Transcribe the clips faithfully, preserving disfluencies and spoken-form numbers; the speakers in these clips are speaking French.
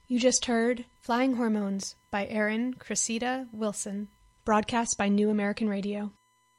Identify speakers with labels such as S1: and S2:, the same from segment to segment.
S1: You just heard Flying Hormones by Erin Cressida Wilson, broadcast by New American Radio.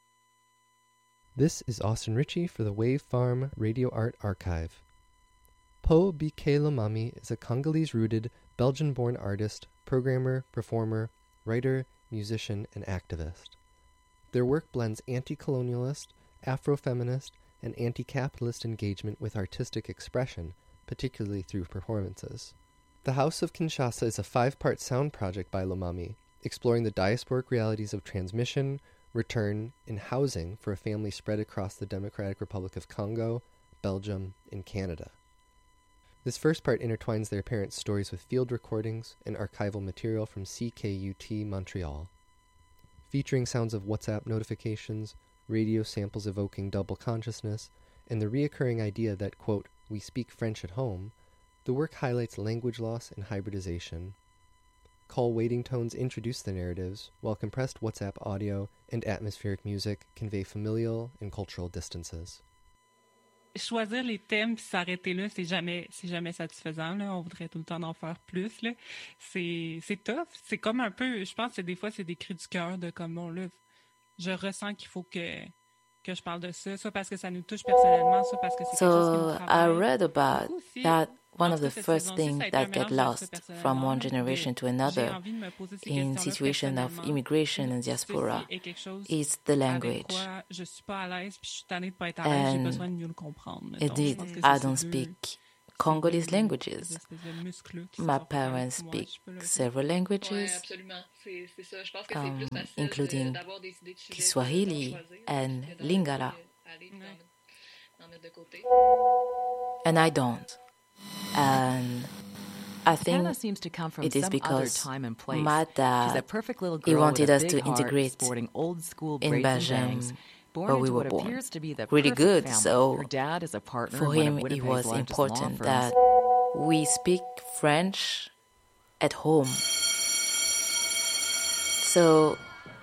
S2: This is Austin Ritchie for the Wave Farm Radio Art Archive. Po Bikelomami is a Congolese-rooted, Belgian-born artist, programmer, performer, writer, musician, and activist. Their work blends anti-colonialist, Afro-feminist, and anti-capitalist engagement with artistic expression, particularly through performances. The House of Kinshasa is a five-part sound project by Lomami, exploring the diasporic realities of transmission, return, and housing for a family spread across the Democratic Republic of Congo, Belgium, and Canada. This first part intertwines their parents' stories with field recordings and archival material from C K U T Montreal. Featuring sounds of WhatsApp notifications, radio samples evoking double consciousness, and the reoccurring idea that, quote, we speak French at home, the work highlights language loss and hybridization. Call waiting tones introduce the narratives, while compressed WhatsApp audio and atmospheric music convey familial and cultural distances.
S3: Choisir les thèmes puis s'arrêter là, c'est jamais, c'est jamais satisfaisant. Là. On voudrait tout le temps en faire plus. Là. C'est, c'est tough. C'est comme un peu, je pense que des fois, c'est des cris du cœur de comme, bon, là, je ressens qu'il faut que, que je parle de ça, soit parce que ça nous touche personnellement, soit parce que c'est
S4: so,
S3: quelque chose qui nous travaille.
S4: I read about that one of the first things that get lost from one generation to another in situation of immigration and diaspora is the language. And indeed, I don't speak Congolese languages. My parents speak several languages, um, including Kiswahili and Lingala. And I don't. And I think
S5: seems to come from
S4: it is
S5: some
S4: because
S5: other time and place.
S4: my dad,
S5: She's a perfect little
S4: he
S5: girl
S4: wanted
S5: with a
S4: us to
S5: big heart,
S4: integrate
S5: sporting old school
S4: in
S5: braids and
S4: Belgium
S5: bangs, born
S4: where we
S5: into
S4: were
S5: what
S4: born.
S5: appears to be the
S4: Really
S5: perfect
S4: good,
S5: family.
S4: so
S5: Her dad is a partner
S4: for
S5: in one of
S4: him it
S5: Winnipeg's
S4: was
S5: largest
S4: important
S5: law
S4: that
S5: firms.
S4: we speak French at home. So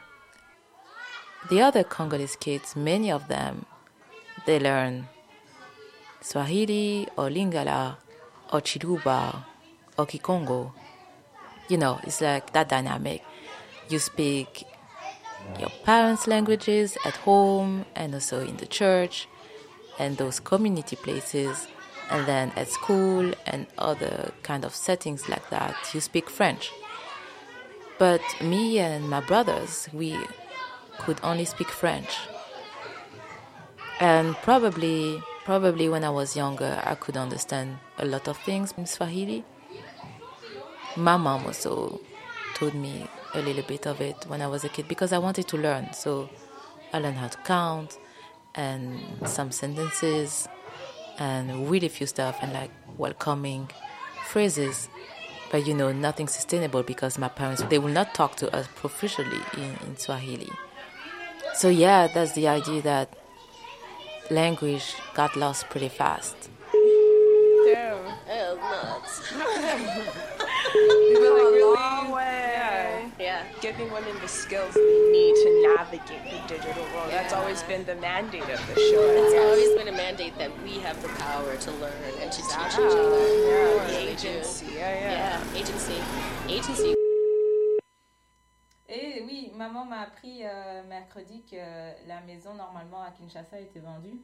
S4: the other Congolese kids, many of them, they learn Swahili or Lingala or Chiluba or Kikongo. You know, it's like that dynamic. You speak your parents' languages at home and also in the church and those community places, and then at school and other kind of settings like that, you speak French. But me and my brothers, we could only speak French. And probably, probably when I was younger, I could understand a lot of things in Swahili. My mom also told me a little bit of it when I was a kid because I wanted to learn. So I learned how to count and some sentences and really few stuff and like welcoming phrases. But, you know, nothing sustainable because my parents, they will not talk to us proficiently in, in Swahili. So, yeah, that's the idea that language got lost pretty fast.
S6: Damn. Oh, nuts. You've come a long way. Yeah. yeah. Giving women the skills they need to navigate the digital world. Yeah. That's always been the mandate of the show.
S7: It's always been a mandate that we have the power to learn and to teach each other.
S6: Yeah, the agency. Yeah, yeah.
S7: Yeah, agency. Agency.
S8: Et oui, maman m'a appris euh, mercredi que la maison normalement à Kinshasa était vendue.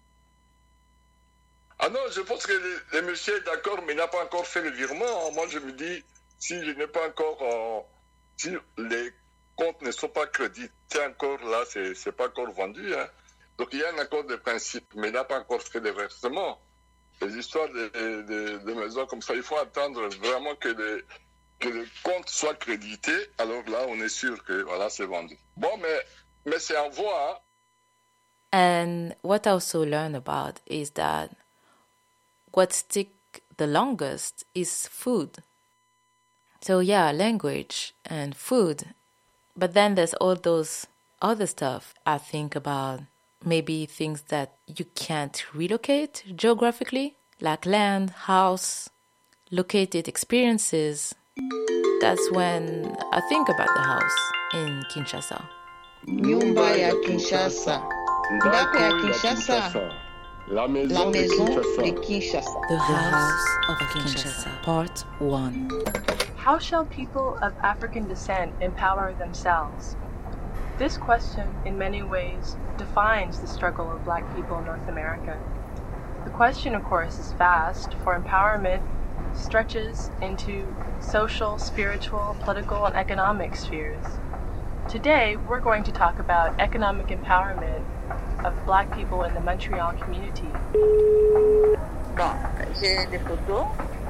S9: Ah non, je pense que le, le monsieur est d'accord, mais il n'a pas encore fait le virement. Moi, je me dis, si je n'ai pas encore, euh, si les comptes ne sont pas crédités encore là, c'est, c'est pas encore vendu. Hein. Donc il y a un accord de principe, mais il n'a pas encore fait de versement. Les histoires de, de, de maisons comme ça, il faut attendre vraiment que les que le compte soit crédité, alors là, on est sûr que voilà, c'est vendu. Bon, mais, mais c'est en voie.
S4: Hein? And what I also learned about is that what stick the longest is food. So yeah, language and food. But then there's all those other stuff. I think about maybe things that you can't relocate geographically, like land, house, located experiences. That's when I think about the house in Kinshasa.
S10: Nyumba ya Kinshasa. Ndako ya Kinshasa.
S9: La maison,
S10: La maison
S9: de
S10: de Kinshasa.
S4: The House of Kinshasa, Part one.
S6: How shall people of African descent empower themselves? This question, in many ways, defines the struggle of Black people in North America. The question, of course, is vast, for empowerment stretches into social, spiritual, political, and economic spheres. Today, we're going to talk about economic empowerment of Black people in the Montreal community.
S10: Bon, j'ai des photos.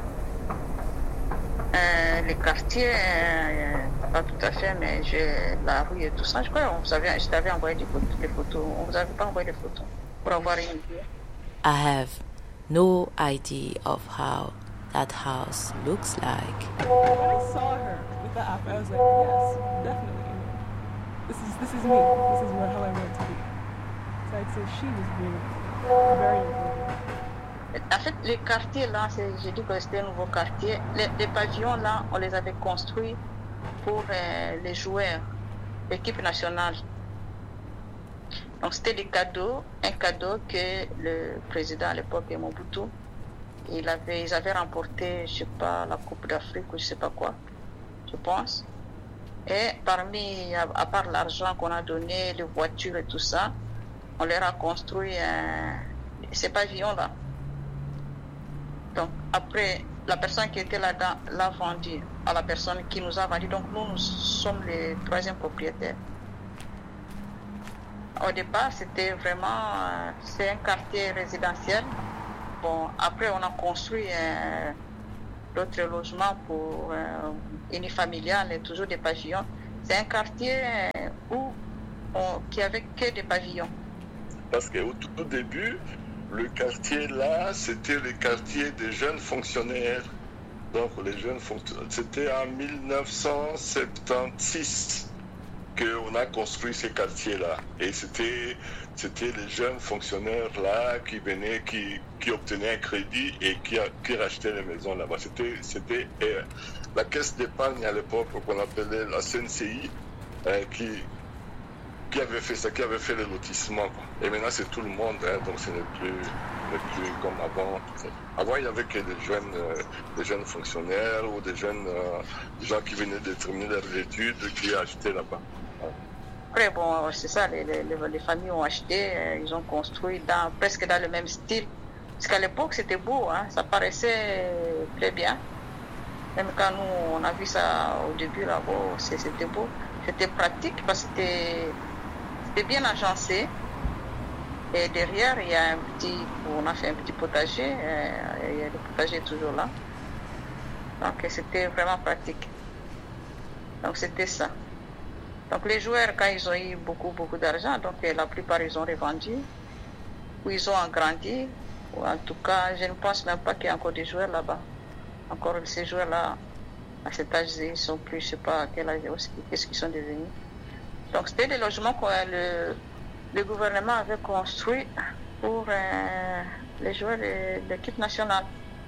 S10: Euh, les quartiers, euh, pas tout à fait, mais j'ai la rue et tout ça. Je crois que je t'avais envoyé des photos, des photos. On vous avait pas envoyé des photos pour avoir une idée.
S4: I have no idea of how that house looks like.
S11: When I saw her with the app, I was like, yes, definitely. This is this is me. This is where, how I want to be. So I'd say she was really very important.
S10: En fait, les quartiers là, j'ai dit que c'était un nouveau quartier. Les, les pavillons là, on les avait construits pour euh, les joueurs, l'équipe nationale. Donc c'était des cadeaux, un cadeau que le président à l'époque, Mobutu, il avait, ils avaient remporté, je sais pas, la Coupe d'Afrique ou je sais pas quoi, je pense. Et parmi, à, à part l'argent qu'on a donné, les voitures et tout ça, on leur a construit euh, ces pavillons là. Donc, après, la personne qui était là-dedans l'a vendu à la personne qui nous a vendu. Donc, nous, nous sommes les troisièmes propriétaires. Au départ, c'était vraiment... Euh, c'est un quartier résidentiel. Bon, après, on a construit euh, d'autres logements pour euh, unifamilial et toujours des pavillons. C'est un quartier euh, où on, qui avait que des pavillons.
S9: Parce qu'au tout début... Le quartier là, c'était le quartier des jeunes fonctionnaires. Donc les jeunes fonctionnaires, c'était en mille neuf cent soixante-seize qu'on a construit ces quartiers-là. Et c'était, c'était les jeunes fonctionnaires là qui venaient, qui, qui obtenaient un crédit et qui, qui rachetaient les maisons là-bas. C'était, c'était euh, la caisse d'épargne à l'époque qu'on appelait la C N C I euh, qui... qui avait fait ça, qui avait fait le lotissement. Et maintenant, c'est tout le monde, hein, donc ce n'est plus, n'est plus comme avant. Avant, il n'y avait que des jeunes, euh, des jeunes fonctionnaires ou des jeunes euh, des gens qui venaient de terminer leurs études qui achetaient là-bas. Ouais.
S10: Après, bon, c'est ça, les, les, les familles ont acheté, euh, ils ont construit dans, presque dans le même style. Parce qu'à l'époque, c'était beau, hein, ça paraissait très bien. Même quand nous, on a vu ça au début, là, bon, c'était beau. C'était pratique parce que c'était... C'était bien agencé. Et derrière, il y a un petit, on a fait un petit potager. Et le potager est toujours là. Donc, c'était vraiment pratique. Donc, c'était ça. Donc, les joueurs, quand ils ont eu beaucoup, beaucoup d'argent, donc la plupart, ils ont revendu. Ou ils ont agrandi. Ou en tout cas, je ne pense même pas qu'il y a encore des joueurs là-bas. Encore ces joueurs-là, à cet âge, ils sont plus, je ne sais pas à quel âge, qu'est-ce qu'ils sont devenus. Donc, c'était des logements que le, le gouvernement avait construits pour euh, les joueurs de, de l'équipe nationale.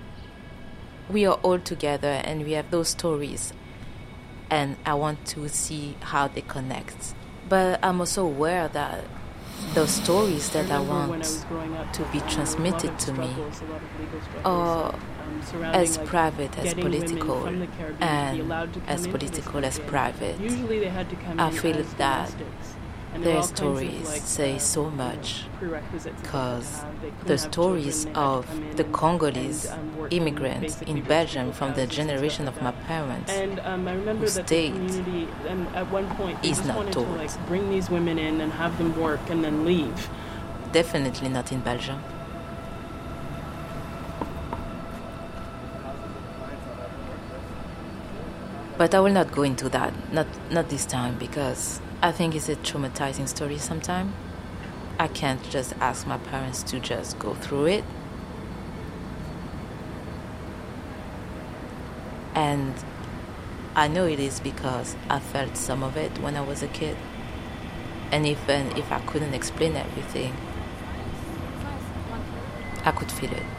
S4: We are all together and we have those stories. And I want to see how they connect. But I'm also aware that those stories that I, I want I to be transmitted to me are as private as political and as political as private. I feel that their stories say so much because the stories of the Congolese immigrants in Belgium from the generation of my parents who stayed is not told.
S11: Bring these women in and have them work and then leave.
S4: Definitely not in Belgium. But I will not go into that, not not this time, because I think it's a traumatizing story sometimes. I can't just ask my parents to just go through it. And I know it is because I felt some of it when I was a kid. And even if I couldn't explain everything, I could feel it.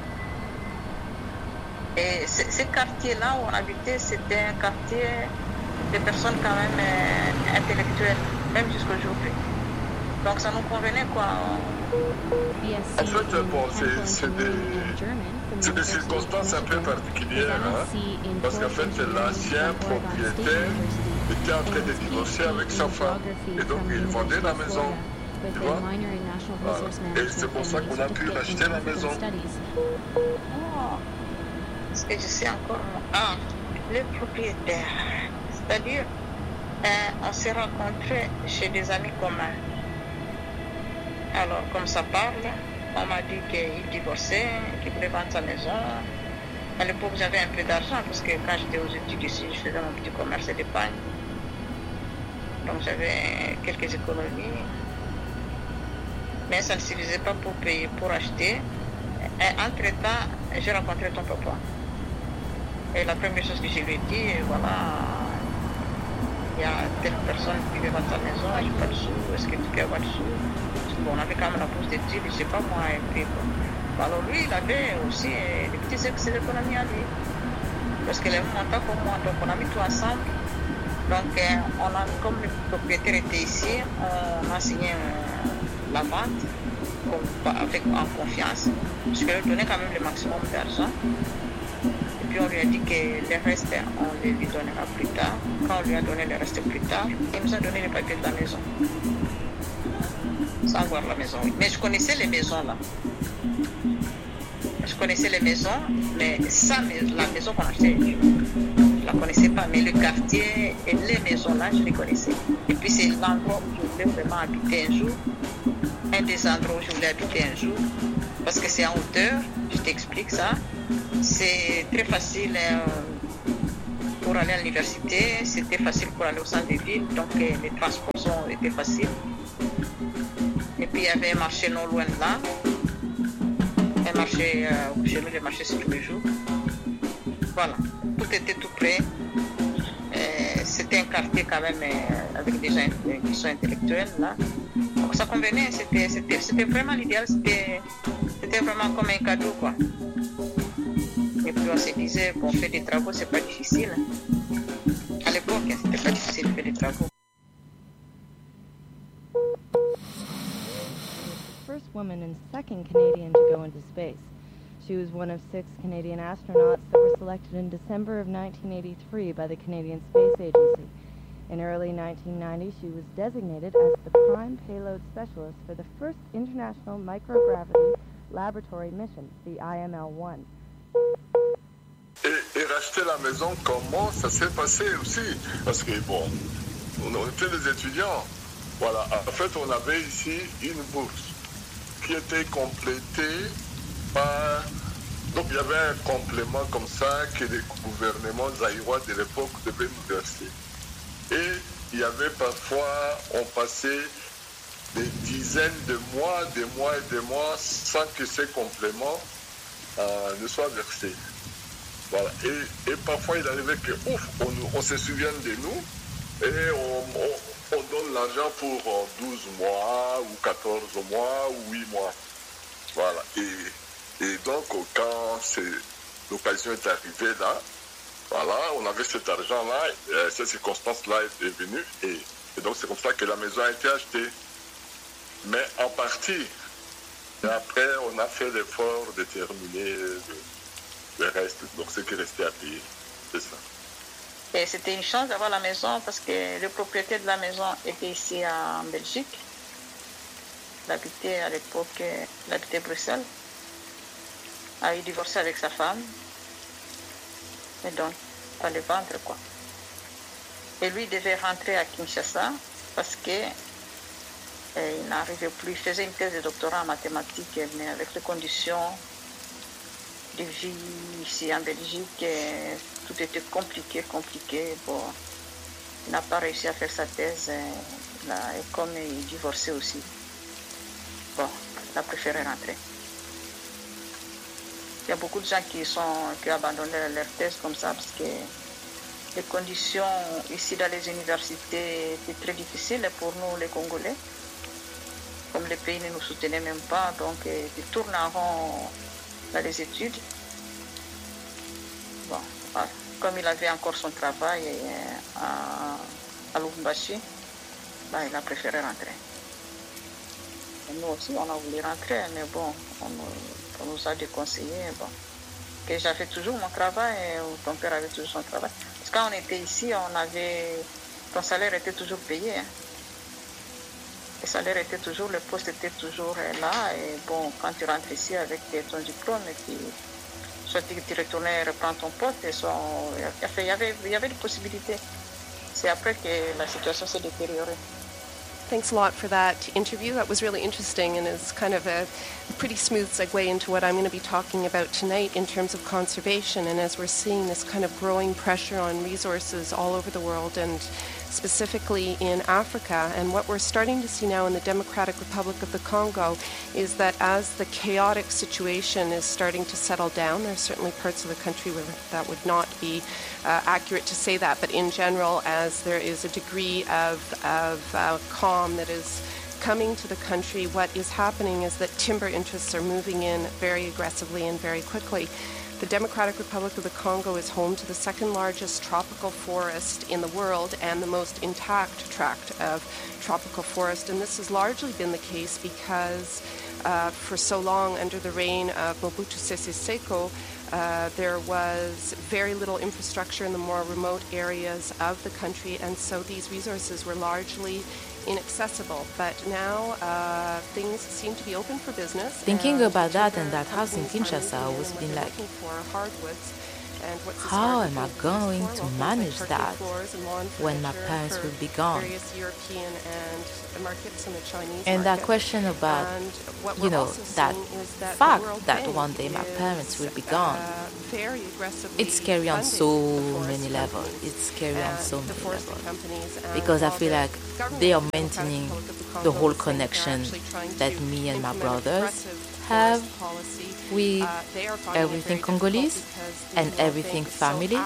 S10: Et ce quartier-là où on habitait, c'était un quartier de personnes quand même euh, intellectuelles, même jusqu'aujourd'hui. Donc ça nous convenait quoi.
S9: En fait, bon, c'est, c'est, des, c'est des circonstances un peu particulières, hein, parce qu'en fait, l'ancien propriétaire était en train de divorcer avec sa femme, et donc il vendait la maison, tu vois. Voilà. Et c'est pour ça qu'on a pu racheter la maison.
S10: Oh. Parce que je sais encore, ah, le propriétaire, c'est-à-dire, euh, on s'est rencontrés chez des amis communs. Alors, comme ça parle, on m'a dit qu'il divorçait, qu'il voulait vendre sa maison. À l'époque, j'avais un peu d'argent parce que quand j'étais aux études ici, je faisais mon petit commerce d'épargne. Donc, j'avais quelques économies. Mais ça ne suffisait pas pour payer, pour acheter. Et entre-temps, j'ai rencontré ton papa. Et la première chose que je lui ai dit, voilà, il y a telle personne qui veut vendre sa maison, je n'ai pas de sous, est-ce que tu peux avoir de sous? On avait quand même la bourse d'études, je ne sais pas moi, et puis bon. Alors lui, il avait aussi des petites économies à lui. Parce qu'il avait monté comme moi, donc on a mis tout ensemble. Donc on a, comme le propriétaire était ici, on a signé euh, la vente avec, en confiance. Parce qu'il lui donnait quand même le maximum d'argent. Et puis on lui a dit que le reste, on lui donnera plus tard. Quand on lui a donné le reste plus tard, il nous a donné les papiers de la maison. Sans voir la maison, oui. Mais je connaissais les maisons là. Je connaissais les maisons, mais ça, la maison qu'on achetait, je ne la connaissais pas. Mais le quartier et les maisons là, je les connaissais. Et puis c'est l'endroit où je voulais vraiment habiter un jour. Un des endroits où je voulais habiter un jour. Parce que c'est en hauteur, je t'explique ça. C'est très facile euh, pour aller à l'université, c'était facile pour aller au centre de ville, donc euh, les transports étaient faciles. Et puis il y avait un marché non loin de là, un marché euh, où chez nous les marchés c'est tous les jours. Voilà, tout était tout près. Euh, c'était un quartier quand même euh, avec des gens qui sont intellectuels là. Donc ça convenait, c'était, c'était, c'était vraiment l'idéal, c'était, c'était vraiment comme un cadeau quoi. Et puis on se disait qu'on fait des travaux, c'est pas difficile. À l'époque, c'était pas difficile de faire des travaux.
S12: First woman and second Canadian to go into space. She was one of six Canadian astronauts that were selected in December of nineteen eighty-three by the Canadian Space Agency. In early nineteen ninety, she was designated as the prime payload specialist for the first international microgravity laboratory mission, the I M L one.
S9: Et, et racheter la maison, comment ça s'est passé aussi? Parce que bon, on était des étudiants. Voilà, en fait, on avait ici une bourse qui était complétée par... Donc, il y avait un complément comme ça que les gouvernements zaïrois de l'époque devaient nous verser. Et il y avait parfois, on passait des dizaines de mois, des mois et des mois sans que ces compléments euh, ne soient versés. Voilà. Et, et parfois, il arrivait que, ouf, on, on se souvient de nous et on, on, on donne l'argent pour douze mois ou quatorze mois ou huit mois. Voilà. Et, et donc, quand l'occasion est arrivée là, voilà, on avait cet argent-là, et cette circonstance-là est venue, et, et donc c'est comme ça que la maison a été achetée. Mais en partie. Et après, on a fait l'effort de terminer le, le reste, donc ce qui restait à payer, c'est ça.
S10: Et c'était une chance d'avoir la maison parce que le propriétaire de la maison était ici en Belgique. Il habitait à l'époque, il habitait Bruxelles. A eu divorcé avec sa femme. Et donc, il fallait vendre quoi. Et lui devait rentrer à Kinshasa parce que euh, il n'arrivait plus. Il faisait une thèse de doctorat en mathématiques, mais avec les conditions de vie ici en Belgique, euh, tout était compliqué, compliqué. Bon, il n'a pas réussi à faire sa thèse. Euh, là, et comme il divorçait aussi, bon, il a préféré rentrer. Il y a beaucoup de gens qui, sont, qui ont abandonné leur thèse comme ça parce que les conditions ici dans les universités étaient très difficiles pour nous les Congolais. Comme les pays ne nous soutenaient même pas, donc ils tournent en rond dans les études. Bon, voilà. Comme il avait encore son travail à, à Lubumbashi, ben, il a préféré rentrer. Nous aussi, on a voulu rentrer, mais bon, on, on nous a déconseillé. Bon. Que j'avais toujours mon travail, et ton père avait toujours son travail. Parce que quand on était ici, on avait, ton salaire était toujours payé. Hein. Le salaire était toujours, le poste était toujours là. Et bon, quand tu rentres ici avec ton diplôme, et puis, soit tu, tu retournais reprendre ton poste, et soit on, il y avait, il y avait des possibilités. C'est après que la situation s'est détériorée.
S6: Thanks a lot for that interview. That was really interesting and is kind of a pretty smooth segue into what I'm going to be talking about tonight in terms of conservation. And as we're seeing this kind of growing pressure on resources all over the world and specifically in Africa, and what we're starting to see now in the Democratic Republic of the Congo is that as the chaotic situation is starting to settle down, there's certainly parts of the country where that would not be uh, accurate to say that, but in general, as there is a degree of, of uh, calm that is coming to the country, what is happening is that timber interests are moving in very aggressively and very quickly. The Democratic Republic of the Congo is home to the second largest tropical forest in the world and the most intact tract of tropical forest. And this has largely been the case because uh, for so long under the reign of Mobutu Sese Seko, uh, there was very little infrastructure in the more remote areas of the country, and so these resources were largely inaccessible. But now uh, things seem to be open for business.
S4: Thinking about that and that house in Kinshasa, I was been like, how am I going to manage that when my parents will be gone? And that question about, you know, that fact that one day my parents will be gone, it's scary on so many levels. It's scary on so many levels. Because I feel like they are maintaining the whole connection that me and my brothers have with everything Congolese and everything family.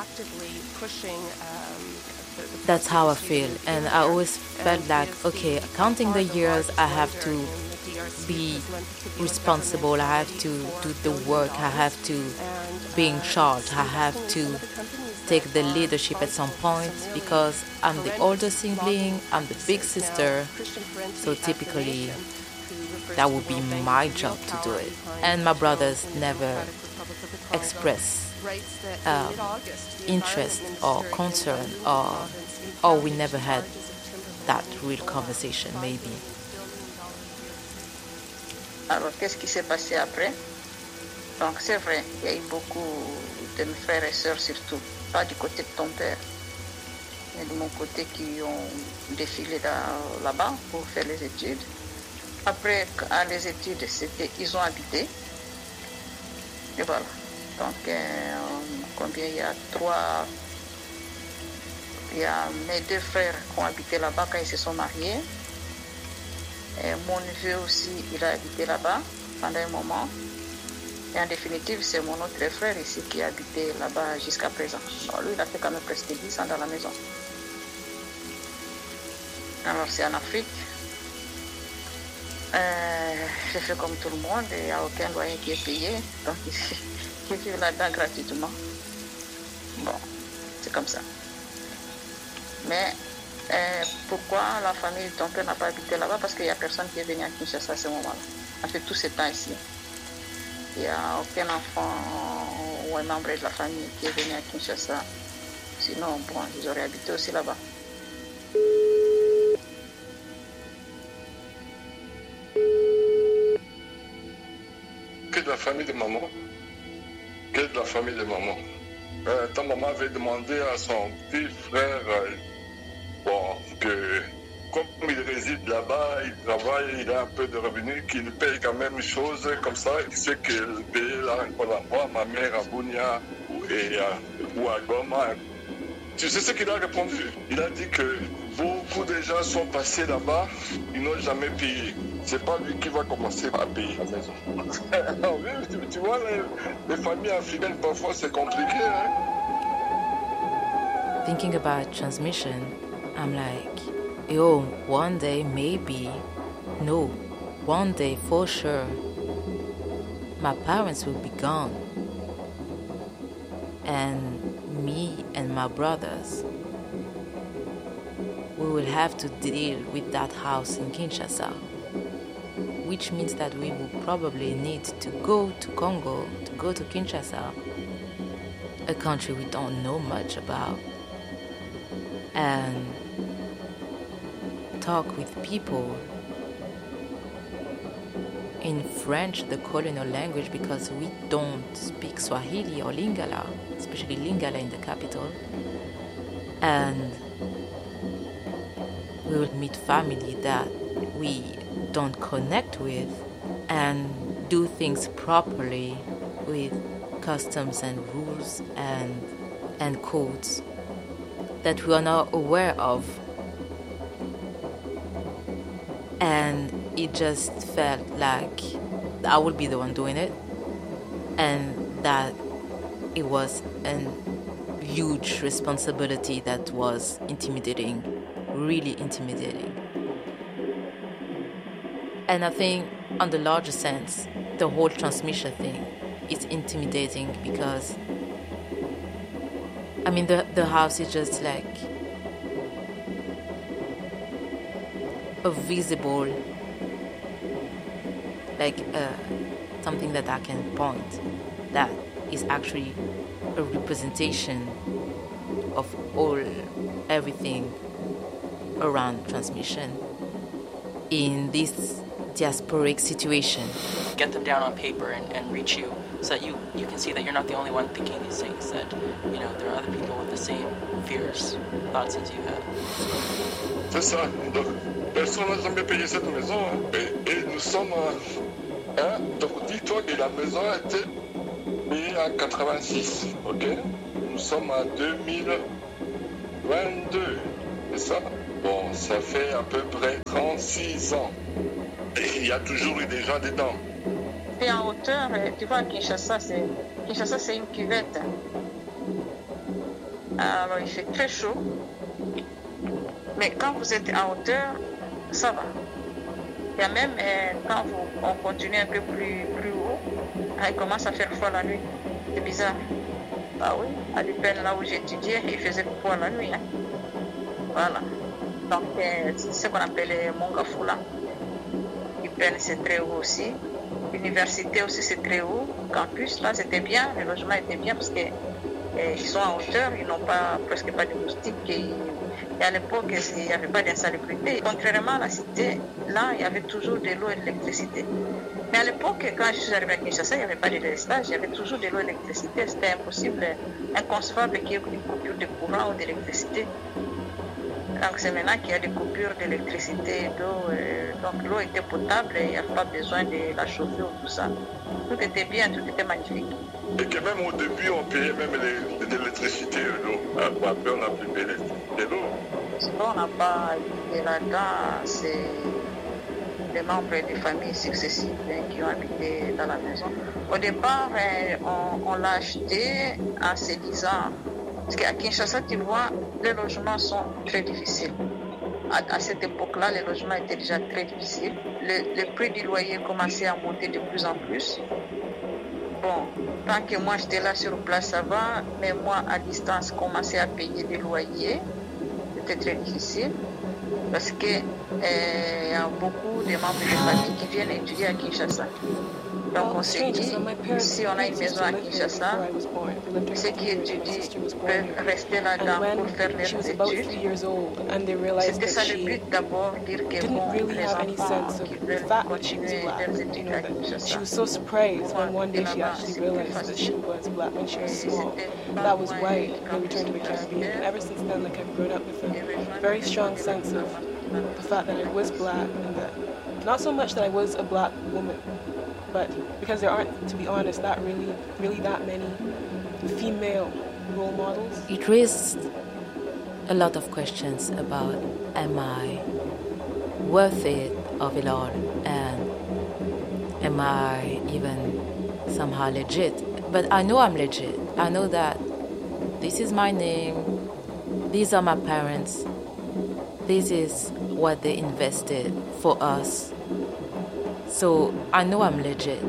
S4: That's how I feel. And I always felt like, okay, counting the years, I have to be responsible. I have to do the work. I have to be in charge. I have to take the leadership at some point because I'm the older sibling, I'm the big sister. So typically, that would be my job to do it. And my brothers never express um, interest or concern, or, or we never had that real conversation, maybe.
S10: Alors, qu'est-ce qui s'est passé après? Donc, c'est vrai, il y a eu beaucoup de mes frères et sœurs, surtout, pas du côté de ton père, mais de mon côté, qui ont défilé dans, là-bas pour faire les études. Après, à les études, c'était, ils ont habité. Et voilà. Donc, euh, combien il y a trois... Il y a mes deux frères qui ont habité là-bas quand ils se sont mariés. Et mon neveu aussi, il a habité là-bas pendant un moment. Et en définitive, c'est mon autre frère ici qui a habité là-bas jusqu'à présent. Alors, lui, il a fait quand même presque dix ans dans la maison. Alors, c'est en Afrique. Euh, j'ai fait comme tout le monde, il n'y a aucun loyer qui est payé, donc ils vivent là-dedans gratuitement. Bon, c'est comme ça. Mais euh, pourquoi la famille de ton père n'a pas habité là-bas? Parce qu'il n'y a personne qui est venu à Kinshasa à ce moment-là. On fait tout ce temps ici. Il n'y a aucun enfant ou un membre de la famille qui est venu à Kinshasa. Sinon, bon, ils auraient habité aussi là-bas.
S9: Que de la famille de maman. Que de la famille de maman. Euh, ta maman avait demandé à son petit frère, euh, bon, que comme il réside là-bas, il travaille, il a un peu de revenus, qu'il paye quand même une chose comme ça. Il sait qu'il paye là encore là-bas, ma mère à Bunia et à, ou à Goma. Tu sais ce qu'il a répondu? Il a dit que beaucoup de gens sont passés là-bas, ils n'ont jamais payé. C'est pas lui qui va commencer à payer la maison. Oui, tu, tu vois, les, les familles africaines, parfois, c'est compliqué. Hein?
S4: Thinking about transmission, I'm like, yo, one day, maybe, no, one day, for sure, my parents will be gone. And me and my brothers, we will have to deal with that house in Kinshasa. which means that we will probably need to go to Congo, to go to Kinshasa, a country we don't know much about, and talk with people in French, the colonial language, because we don't speak Swahili or Lingala, especially Lingala in the capital. And we will meet family that we don't connect with and do things properly with customs and rules and and codes that we are not aware of. And it just felt like I would be the one doing it, and that it was a huge responsibility that was intimidating, really intimidating. And I think on the larger sense, the whole transmission thing is intimidating because, I mean, the, the house is just like a visible, like uh, something that I can point that is actually a representation of all, everything around transmission in this diasporic situation.
S13: Get them down on paper and, and reach you so that you, you can see that you're not the only one thinking these things, that, you know, there are other people with the same fears, thoughts as you have.
S9: C'est ça. Donc, personne n'a jamais payé cette maison. Hein. Et, et nous sommes... Hein, donc, dis-toi que la maison a été payée en quatre-vingt-six. Ok? Nous sommes en deux mille vingt-deux. C'est ça? Bon, ça fait à peu près trente-six ans. Et il y a toujours eu des gens dedans.
S10: Et en hauteur, tu vois, Kinshasa, c'est, Kinshasa, c'est une cuvette. Alors, il fait très chaud. Mais quand vous êtes en hauteur, ça va. Il y a même, euh, quand vous, on continue un peu plus, plus haut, il commence à faire froid la nuit. C'est bizarre. Ah oui, à l'U P E N, là où j'étudiais, il faisait froid la nuit. Hein. Voilà. Donc, euh, c'est ce qu'on appelle Mongafula. l'U P E N, c'est très haut aussi. L'université aussi, c'est très haut. Campus, là, c'était bien. Le logement était bien parce qu'ils euh, sont en hauteur. Ils n'ont pas, presque pas de moustiques. Et, et à l'époque, il n'y avait pas d'insalubrité. Contrairement à la cité, là, il y avait toujours de l'eau et de l'électricité. Mais à l'époque, quand je suis arrivée à Kinshasa, il n'y avait pas de délestage. Il y avait toujours de l'eau et de l'électricité. C'était impossible, inconcevable qu'il y ait une coupure de courant ou d'électricité. Donc c'est maintenant qu'il y a des coupures d'électricité et d'eau. Euh, donc l'eau était potable et il n'y avait pas besoin de la chauffer ou tout ça. Tout était bien, tout était magnifique.
S9: Et que même au début, on payait même l'électricité et l'eau. Après, on n'a plus payé l'eau.
S10: Ce qu'on n'a pas été là-dedans, c'est des membres des familles successives hein, qui ont habité dans la maison. Au départ, hein, on, on l'a acheté en se disant... Parce qu'à Kinshasa, tu vois, les logements sont très difficiles. À, à cette époque-là, les logements étaient déjà très difficiles. Le, le prix du loyer commençait à monter de plus en plus. Bon, tant que moi j'étais là sur place, ça va, mais moi à distance, commençais à payer des loyers. C'était très difficile. Parce qu'il euh, y a beaucoup de membres de famille qui viennent étudier à Kinshasa. Donc on s'est dit, si on a une maison à Kinshasa, ceux qui étudient peuvent rester là-dedans pour faire leurs études. C'était ça le but d'abord, dire que bon, les enfants qui veulent continuer leurs études à Kinshasa.
S11: She was so surprised when one day she actually realized that she was black when she was small. That was white when we returned to the Caribbean. And ever since then, like I've grown up with a very strong sense of the fact that I was black and that not so much that I was a black woman, but because there aren't, to be honest, that really, really that many female role models.
S4: It raised a lot of questions about, am I worth it of it all, and am I even somehow legit? But I know I'm legit. I know that this is my name, these are my parents, this is what they invested for us. So I know I'm legit.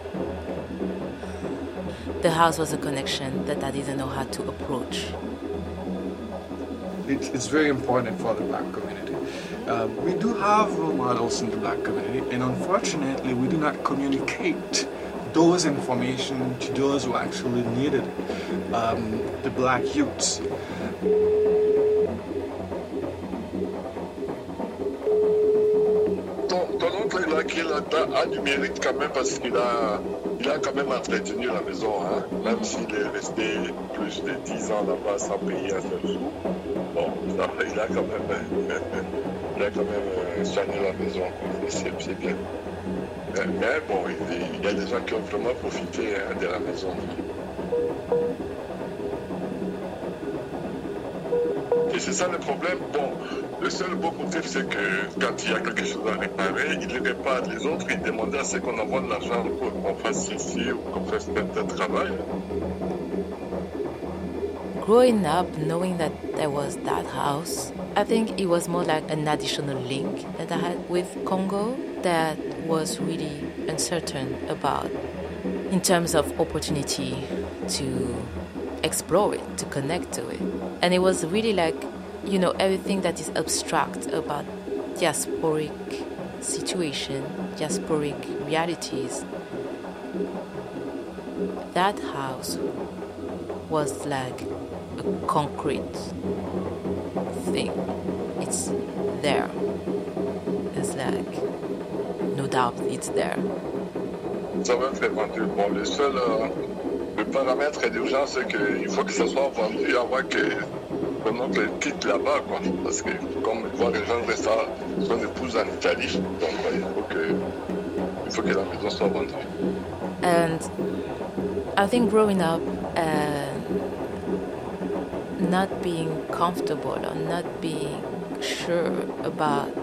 S4: The house was a connection that I didn't know how to approach.
S14: It's, it's very important for the black community Uh, we do have role models in the black community, and unfortunately, we do not communicate those information to those who actually needed it, um, the black youths.
S9: Ton oncle, là, qu'il a, a du mérite quand même parce qu'il a, il a quand même entretenu la maison, hein, même s'il est resté plus de dix ans là-bas sans payer un seul sou. Bon, ça, il a quand même, il a quand même soigné la maison, c'est, c'est bien. Mais, mais bon, il, il y a des gens qui ont vraiment profité hein, de la maison. Et c'est ça le problème. Bon, le seul beau côté, c'est que quand il y a quelque chose à réparer, il le répare. Les autres, ils demandaient à ce qu'on envoie de l'argent pour qu'on fasse ici ou qu'on fasse tel travail.
S4: Growing up, knowing that there was that house, I think it was more like an additional link that I had with Congo that was really uncertain about in terms of opportunity to explore it, to connect to it. And it was really like, you know, everything that is abstract about diasporic situation, diasporic realities. That house was like a concrete thing. It's there. It's like, no doubt it's there.
S9: Ça va être vendu. Bon, le seul euh, le paramètre d'urgence, c'est qu'il faut que ça soit vendu avant que mon oncle quitte là-bas, quoi. Parce que, comme il va rejoindre ça, son épouse en Italie, donc il faut que, il faut que la maison soit vendue.
S4: And I think growing up, uh, not being comfortable or not being sure about